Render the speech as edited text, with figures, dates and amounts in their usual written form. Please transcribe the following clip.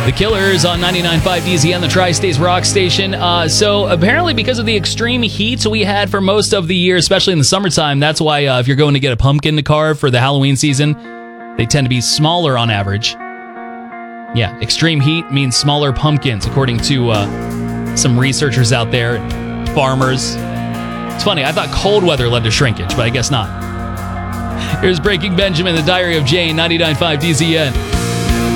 The Killers on 99.5 DZN, the Tri-States Rock Station. So apparently because of the extreme heat we had for most of the year, especially in the summertime, that's why if you're going to get a pumpkin to carve for the Halloween season, they tend to be smaller on average. Yeah, extreme heat means smaller pumpkins, according to some researchers out there, farmers. It's funny, I thought cold weather led to shrinkage, but I guess not. Here's Breaking Benjamin, the Diary of Jane, 99.5 DZN.